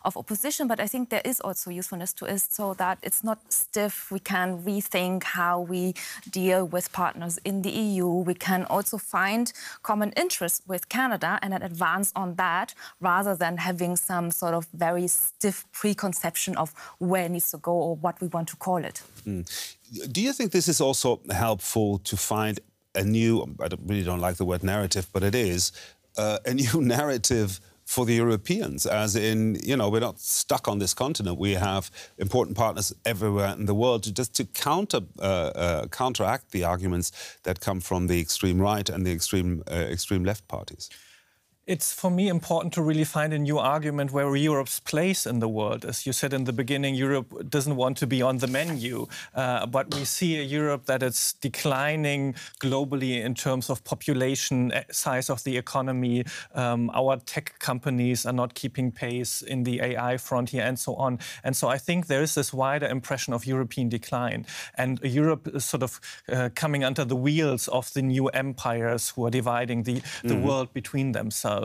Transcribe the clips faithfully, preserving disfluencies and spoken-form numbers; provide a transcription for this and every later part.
of opposition. But I think there is also usefulness to it, so that it's not stiff. We can rethink how we deal with partners in the E U. We can also find common interests with Canada and then advance on that, rather than having some sort of very stiff preconception of where it needs to go or what we want to call it. Mm. Do you think this is also helpful to find a new, I don't, really don't like the word narrative, but it is, uh, a new narrative for the Europeans, as in, you know, we're not stuck on this continent. We have important partners everywhere in the world to just to counter, uh, uh, counteract the arguments that come from the extreme right and the extreme, uh, extreme left parties. It's, for me, important to really find a new argument where Europe's place in the world. As you said in the beginning, Europe doesn't want to be on the menu. Uh, but we see a Europe that is declining globally in terms of population, size of the economy. Um, our tech companies are not keeping pace in the A I frontier and so on. And so I think there is this wider impression of European decline. And Europe is sort of uh, coming under the wheels of the new empires who are dividing the, the mm-hmm. world between themselves.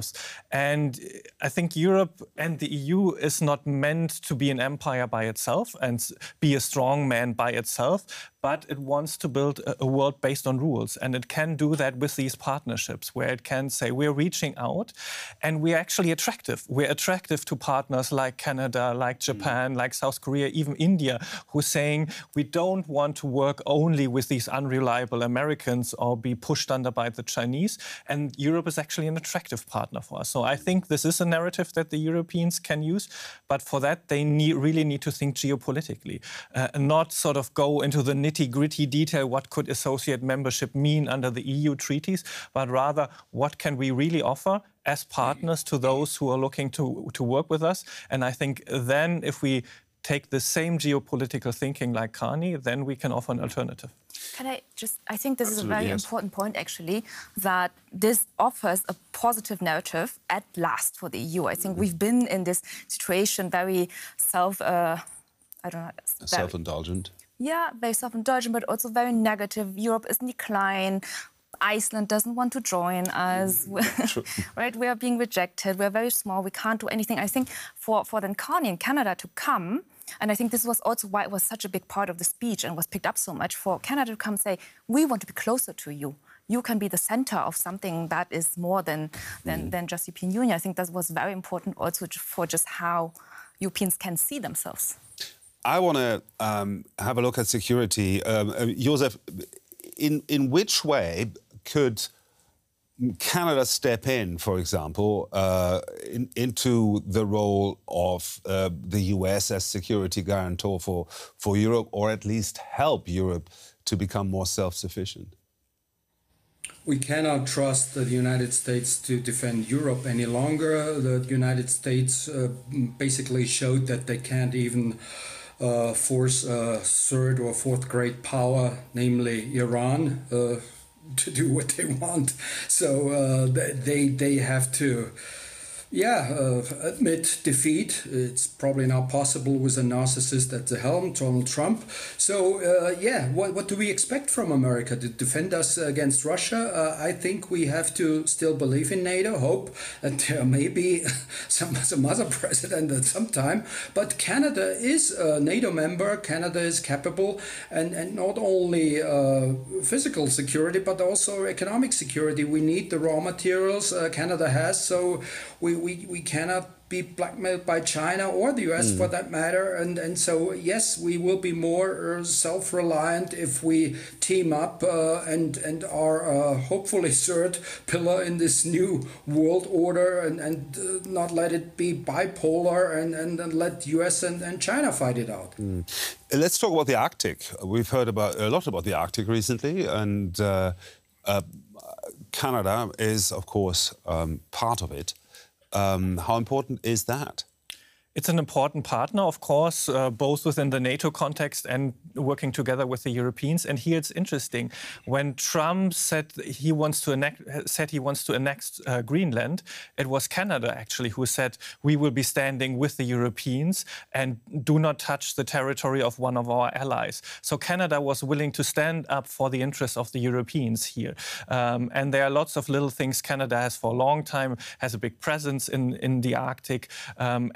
And I think Europe and the E U is not meant to be an empire by itself and be a strong man by itself, but it wants to build a world based on rules. And it can do that with these partnerships, where it can say, we're reaching out and we're actually attractive. We're attractive to partners like Canada, like Japan, mm. like South Korea, even India, who's saying, we don't want to work only with these unreliable Americans or be pushed under by the Chinese. And Europe is actually an attractive partner for us. So I think this is a narrative that the Europeans can use. But for that, they need, really need to think geopolitically, uh, and not sort of go into the nitty-gritty detail, what could associate membership mean under the E U treaties, but rather what can we really offer as partners to those who are looking to, to work with us. And I think then if we take the same geopolitical thinking like Carney, then we can offer an alternative. Can I just, I think this Absolutely, is a very yes. important point, actually, that this offers a positive narrative at last for the E U. I think we've been in this situation very self, uh, I don't know. Self-indulgent. Yeah, very self-indulgent, but also very negative. Europe is in decline. Iceland doesn't want to join us, right? We are being rejected. We're very small. We can't do anything. I think for, for then Carney in Canada to come, and I think this was also why it was such a big part of the speech and was picked up so much, for Canada to come and say, we want to be closer to you. You can be the centre of something that is more than, than, mm. than just European Union. I think that was very important also for just how Europeans can see themselves. I want to um, have a look at security. Um, uh, Josef, in, in which way could Canada step in, for example, uh, in, into the role of uh, the U S as security guarantor for, for Europe, or at least help Europe to become more self-sufficient? We cannot trust the United States to defend Europe any longer. The United States uh, basically showed that they can't even Uh, force a third or fourth great power, namely Iran, uh, to do what they want. So uh, they they have to, yeah, uh, admit defeat. It's probably not possible with a narcissist at the helm, Donald Trump. So uh, yeah, what what do we expect from America to defend us against Russia? Uh, I think we have to still believe in NATO, hope that there may be some some other president at some time. But Canada is a NATO member. Canada is capable, and and not only uh, physical security but also economic security. We need the raw materials uh, Canada has. So we. We, we cannot be blackmailed by China or the U S mm. for that matter. And, and so, yes, we will be more uh, self-reliant if we team up uh, and, and are uh, hopefully third pillar in this new world order, and, and uh, not let it be bipolar, and, and, and let U S and, and China fight it out. Mm. Let's talk about the Arctic. We've heard about a lot about the Arctic recently, and uh, uh, Canada is, of course, um, part of it. Um, how important is that? It's an important partner, of course, uh, both within the NATO context and working together with the Europeans. And here it's interesting. When Trump said he wants to annex, said he wants to annex uh, Greenland, it was Canada actually who said we will be standing with the Europeans and do not touch the territory of one of our allies. So Canada was willing to stand up for the interests of the Europeans here. Um, and there are lots of little things Canada has for a long time, has a big presence in, in the Arctic. Um, and I think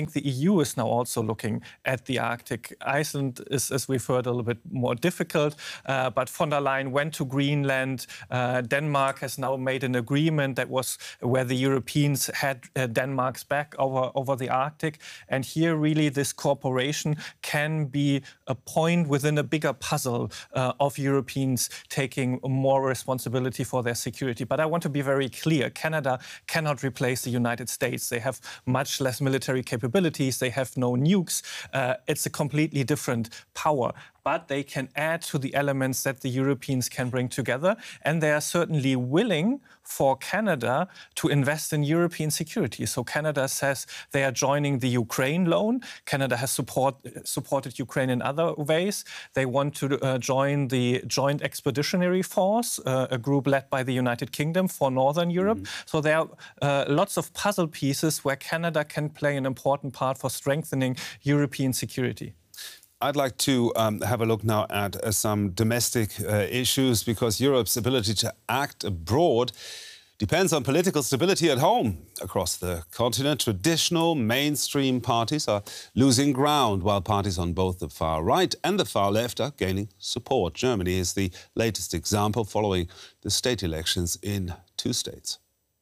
think the E U is now also looking at the Arctic. Iceland is, as we've heard, a little bit more difficult, uh, but von der Leyen went to Greenland. Uh, Denmark has now made an agreement that was where the Europeans had uh, Denmark's back over, over the Arctic. And here, really, this cooperation can be a point within a bigger puzzle uh, of Europeans taking more responsibility for their security. But I want to be very clear. Canada cannot replace the United States. They have much less military capabilities. They have no nukes. Uh, it's a completely different power. But they can add to the elements that the Europeans can bring together. And they are certainly willing for Canada to invest in European security. So Canada says they are joining the Ukraine loan. Canada has support, supported Ukraine in other ways. They want to uh, join the Joint Expeditionary Force, uh, a group led by the United Kingdom for Northern Europe. Mm-hmm. So there are uh, lots of puzzle pieces where Canada can play an important part for strengthening European security. I'd like to um, have a look now at uh, some domestic uh, issues, because Europe's ability to act abroad depends on political stability at home. Across the continent, traditional mainstream parties are losing ground, while parties on both the far right and the far left are gaining support. Germany is the latest example, following the state elections in two states.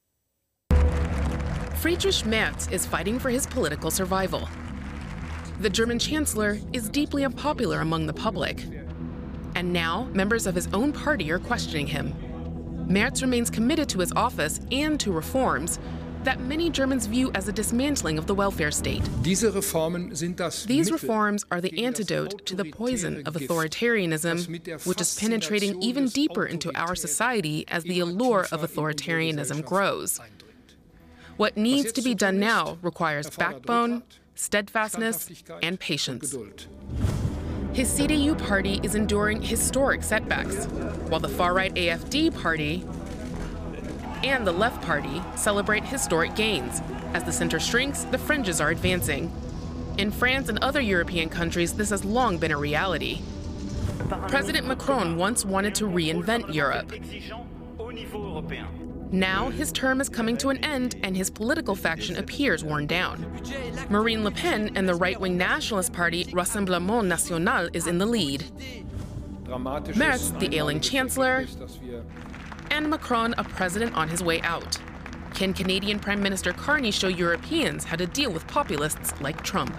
Friedrich Merz is fighting for his political survival. The German chancellor is deeply unpopular among the public. And now, members of his own party are questioning him. Merz remains committed to his office and to reforms that many Germans view as a dismantling of the welfare state. These reforms are the antidote to the poison of authoritarianism, which is penetrating even deeper into our society as the allure of authoritarianism grows. What needs to be done now requires backbone, steadfastness, and patience. His C D U party is enduring historic setbacks, while the far-right A F D party and the left party celebrate historic gains. As the center shrinks, the fringes are advancing. In France and other European countries, this has long been a reality. President Macron once wanted to reinvent Europe. Now, his term is coming to an end and his political faction appears worn down. Marine Le Pen and the right-wing nationalist party Rassemblement National is in the lead. Merz, the ailing chancellor, and Macron, a president on his way out. Can Canadian Prime Minister Carney show Europeans how to deal with populists like Trump?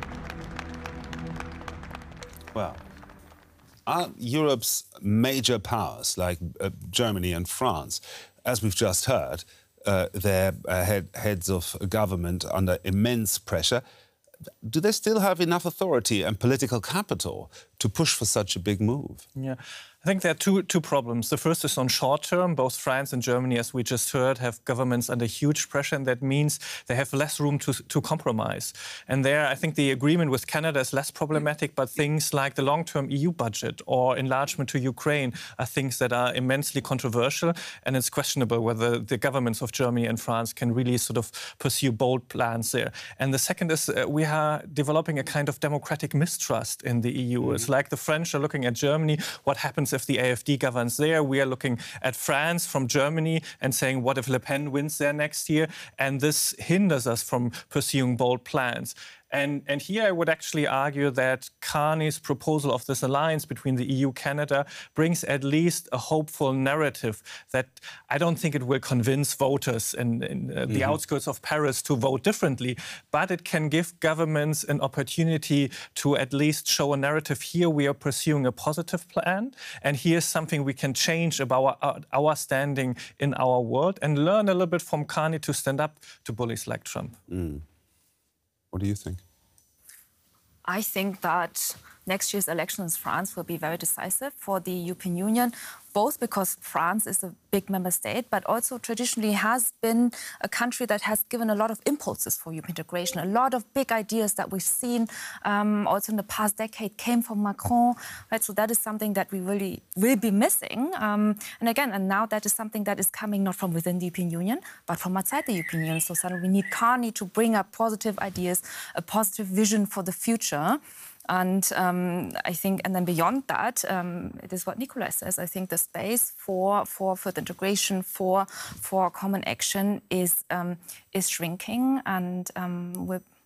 Well, are Europe's major powers, like uh, Germany and France, as we've just heard, uh, their uh, head, heads of government under immense pressure, do they still have enough authority and political capital to push for such a big move? Yeah. I think there are two, two problems. The first is on short term. Both France and Germany, as we just heard, have governments under huge pressure, and that means they have less room to, to compromise. And there, I think the agreement with Canada is less problematic, but things like the long-term E U budget or enlargement to Ukraine are things that are immensely controversial, and it's questionable whether the governments of Germany and France can really sort of pursue bold plans there. And the second is uh, we are developing a kind of democratic mistrust in the E U. Mm-hmm. It's like the French are looking at Germany, what happens if the A F D governs there? We are looking at France from Germany and saying, what if Le Pen wins there next year? And this hinders us from pursuing bold plans. And, and here I would actually argue that Carney's proposal of this alliance between the E U and Canada brings at least a hopeful narrative that I don't think it will convince voters in, in uh, mm-hmm. the outskirts of Paris to vote differently, but it can give governments an opportunity to at least show a narrative. Here we are pursuing a positive plan, and here's something we can change about our, our standing in our world, and learn a little bit from Carney to stand up to bullies like Trump. Mm. What do you think? I think that next year's elections in France will be very decisive for the European Union, both because France is a big member state, but also traditionally has been a country that has given a lot of impulses for European integration. A lot of big ideas that we've seen um, also in the past decade came from Macron. Right? So that is something that we really will be missing. Um, and again, and now that is something that is coming not from within the European Union, but from outside the European Union. So suddenly we need Carney to bring up positive ideas, a positive vision for the future. And um, I think, and then beyond that, um, it is what Nikolai says. I think the space for for further integration, for for common action is um, is shrinking, and um, we're